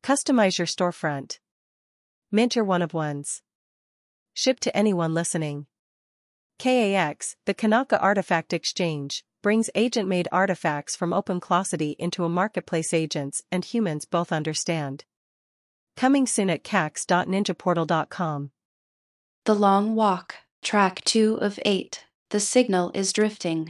Customize your storefront. Mint your one-of-ones. Ship to anyone listening. KAX, the Kanaka Artifact Exchange, brings agent-made artifacts from OpenClosity into a marketplace agents and humans both understand. Coming soon at cax.ninjaportal.com. The Long Walk, Track 2 of 8. The signal is drifting.